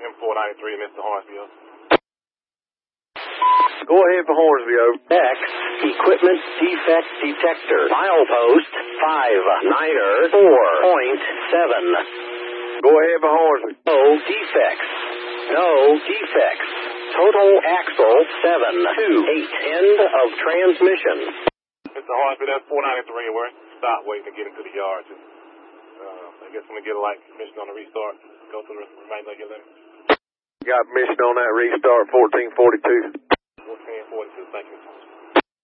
M493, Mr. Hornsby. Go ahead for Hornsby, over. X, equipment defect detector. Milepost 59er 4.7. Go ahead for Hornsby. No defects. No defects. Total axle 728. End of transmission. Mr. Hornsby, that's 493. We're stop waiting to get into the yard. I guess when we get a light permission on the restart, go through the remainder of your limit. Got permission on that restart, 1442. 1442, thank you.